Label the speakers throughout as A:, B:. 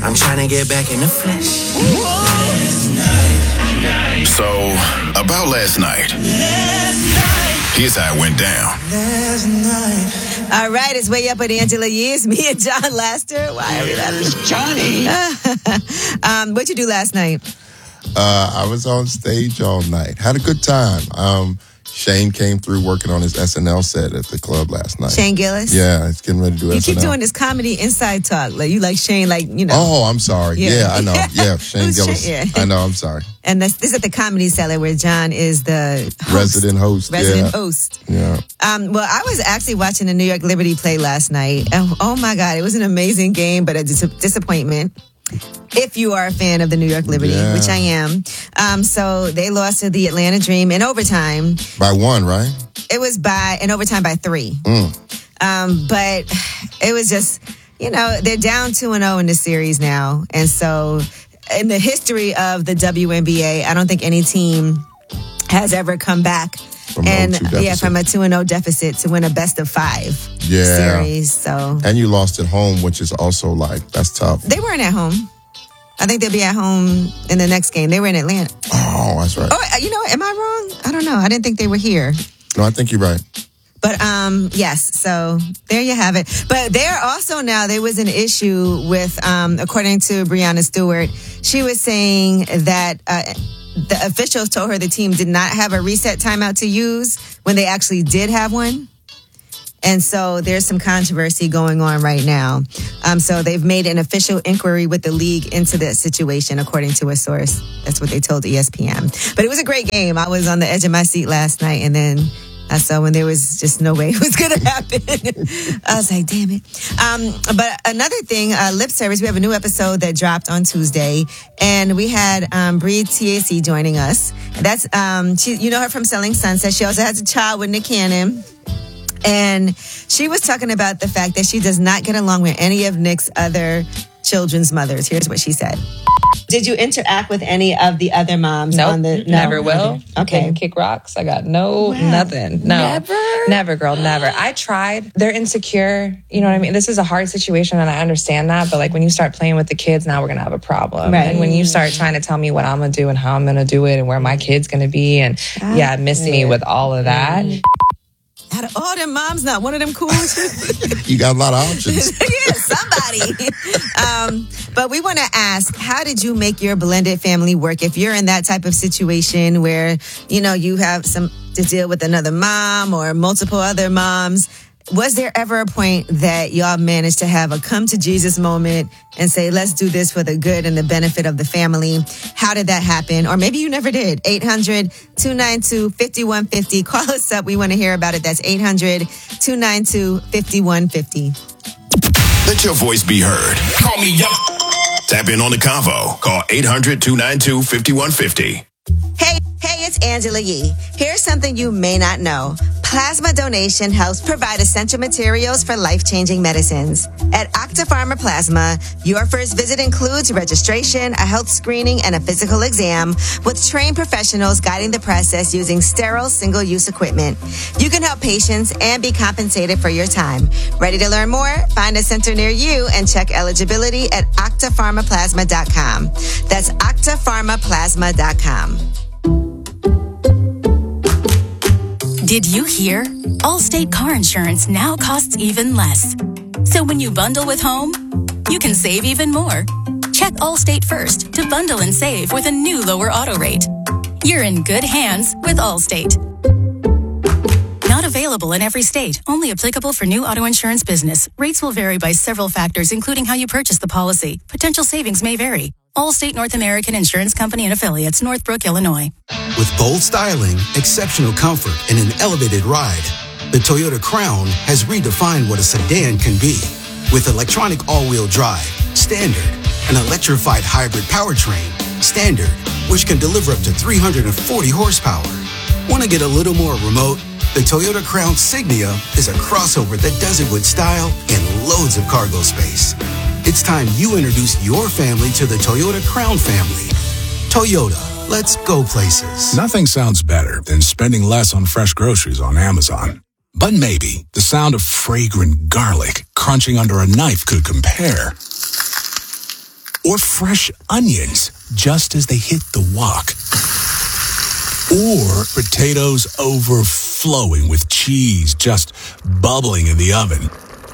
A: I'm trying to get back in the flesh.
B: So, about last night. Here's how it went down.
C: All right, it's Way Up with Angela Yee. It's me and John Laster. Why are we laughing?
D: Johnny.
C: What'd you do last night?
E: I was on stage all night. Had a good time. Shane came through working on his SNL set at the club last night.
C: Shane Gillis?
E: Yeah, he's getting ready to do SNL.
C: You keep doing this comedy inside talk. Like you like Shane, like, you know.
E: Oh, I'm sorry. Yeah, I know. Yeah, Shane Gillis.
C: Yeah.
E: I know, I'm sorry.
C: And this is at the Comedy Cellar where John is the host.
E: Resident host. Yeah.
C: Well, I was actually watching the New York Liberty play last night. Oh my God, it was an amazing game, but a disappointment. If you are a fan of the New York Liberty, which I am. So they lost to the Atlanta Dream in overtime.
E: By 1, right?
C: It was in overtime by 3. But it was just, they're down 2-0 in the series now. And so in the history of the WNBA, I don't think any team has ever come back from a 2-0 deficit to win a best of 5 series. So,
E: and you lost at home, which is also that's tough.
C: They weren't at home. I think they'll be at home in the next game. They were in Atlanta.
E: Oh, that's right.
C: Oh, am I wrong? I don't know. I didn't think they were here.
E: No, I think you're right.
C: But, yes, so there you have it. But there was an issue with, according to Breanna Stewart, she was saying that the officials told her the team did not have a reset timeout to use when they actually did have one. And so there's some controversy going on right now. So they've made an official inquiry with the league into that situation, according to a source. That's what they told ESPN. But it was a great game. I was on the edge of my seat last night, and then I saw when there was just no way it was going to happen. I was like, damn it. But another thing, Lip Service, we have a new episode that dropped on Tuesday, and we had Bree TAC joining us. That's you know her from Selling Sunset. She also has a child with Nick Cannon. And she was talking about the fact that she does not get along with any of Nick's other children's mothers. Here's what she said. Did you interact with any of the other moms?
F: Nope, never will.
C: Okay.
F: Didn't kick rocks. I got nothing. No. Never, girl, never. I tried. They're insecure. You know what I mean? This is a hard situation, and I understand that. But when you start playing with the kids, now we're going to have a problem.
C: Right.
F: And when you start trying to tell me what I'm going to do and how I'm going to do it and where my kid's going to be, and miss me with all of that.
C: Out of all them moms, not one of them cool.
E: You got a lot of options.
C: Yeah, somebody. But we want to ask, how did you make your blended family work? If you're in that type of situation where, you have to deal with another mom or multiple other moms, was there ever a point that y'all managed to have a come to Jesus moment and say, let's do this for the good and the benefit of the family? How did that happen? Or maybe you never did. 800-292-5150. Call us up. We want to hear about it. That's 800-292-5150.
B: Let your voice be heard. Call me up. Tap in on the convo. Call 800-292-5150.
C: Hey, it's Angela Yee. Here's something you may not know. Plasma donation helps provide essential materials for life-changing medicines. At Octapharma Plasma, your first visit includes registration, a health screening, and a physical exam with trained professionals guiding the process using sterile single-use equipment. You can help patients and be compensated for your time. Ready to learn more? Find a center near you and check eligibility at octapharmaplasma.com. That's octapharmaplasma.com.
G: Did you hear? Allstate car insurance now costs even less. So when you bundle with home, you can save even more. Check Allstate first to bundle and save with a new lower auto rate. You're in good hands with Allstate. Not available in every state. Only applicable for new auto insurance business. Rates will vary by several factors, including how you purchase the policy. Potential savings may vary. Allstate North American Insurance Company and Affiliates, Northbrook, Illinois.
H: With bold styling, exceptional comfort, and an elevated ride, the Toyota Crown has redefined what a sedan can be. With electronic all-wheel drive, standard, an electrified hybrid powertrain, standard, which can deliver up to 340 horsepower. Want to get a little more remote? The Toyota Crown Signia is a crossover that does it with style and loads of cargo space. It's time you introduce your family to the Toyota Crown family. Toyota, let's go places.
I: Nothing sounds better than spending less on fresh groceries on Amazon. But maybe the sound of fragrant garlic crunching under a knife could compare. Or fresh onions just as they hit the wok. Or potatoes overflowing with cheese just bubbling in the oven.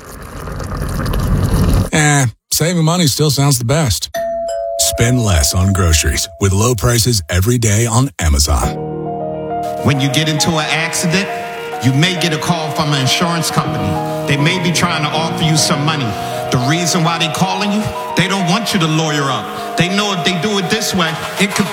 I: Saving money still sounds the best. Spend less on groceries with low prices every day on Amazon.
D: When you get into an accident, you may get a call from an insurance company. They may be trying to offer you some money. The reason why they're calling you, they don't want you to lawyer up. They know if they do it this way, it could be